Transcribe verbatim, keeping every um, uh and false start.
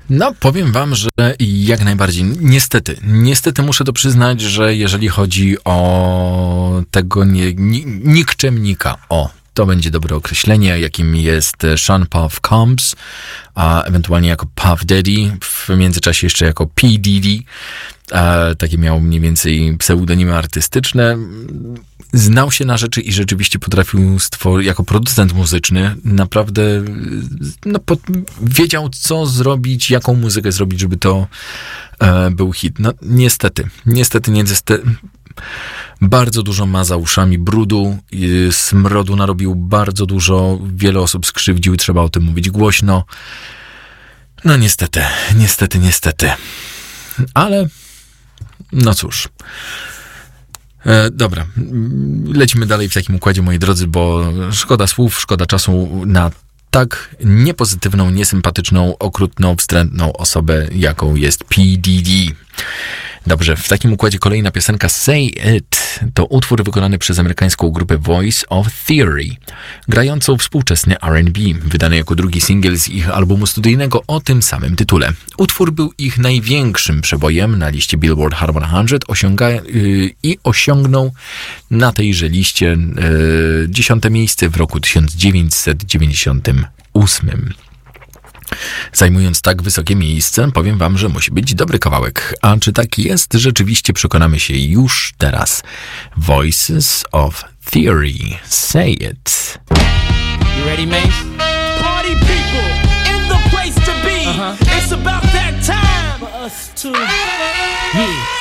No, powiem wam, że jak najbardziej. Niestety, niestety muszę to przyznać, że jeżeli chodzi o tego nie, ni, nikczemnika, o, to będzie dobre określenie, jakim jest Sean Puff Combs, a ewentualnie jako Puff Daddy, w międzyczasie jeszcze jako P. Diddy. A takie miał mniej więcej pseudonimy artystyczne. Znał się na rzeczy i rzeczywiście potrafił stworzyć, jako producent muzyczny, naprawdę no, pod, wiedział, co zrobić, jaką muzykę zrobić, żeby to e, był hit. No niestety, niestety, niestety, bardzo dużo ma za uszami brudu, y, smrodu narobił bardzo dużo, wiele osób skrzywdził, trzeba o tym mówić głośno. No niestety, niestety, niestety. Ale no cóż. E, dobra, lecimy dalej w takim układzie, moi drodzy, bo szkoda słów, szkoda czasu na tak niepozytywną, niesympatyczną, okrutną, wstrętną osobę, jaką jest P. Diddy. Dobrze, w takim układzie kolejna piosenka Say It to utwór wykonany przez amerykańską grupę Voice of Theory, grającą współczesny R and B, wydany jako drugi singiel z ich albumu studyjnego o tym samym tytule. Utwór był ich największym przebojem na liście Billboard Hot sto osiąga, yy, i osiągnął na tejże liście yy, dziesiąte miejsce w roku tysiąc dziewięćset dziewięćdziesiątym ósmym. Zajmując tak wysokie miejsce, powiem wam, że musi być dobry kawałek. A czy tak jest? Rzeczywiście przekonamy się już teraz. Voices of Theory. Say it. You ready, Mace? Party people in the place to be. Uh-huh. It's about that time for us to, yeah.